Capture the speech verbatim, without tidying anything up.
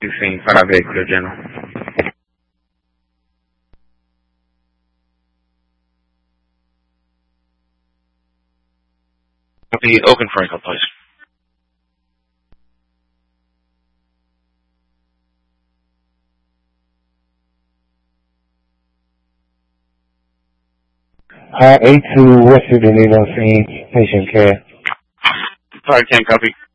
Sim, para vehículo lleno. Copy, Oaken Frankel, please. Uh, A two Western Indian on scene, patient care. five ten, copy.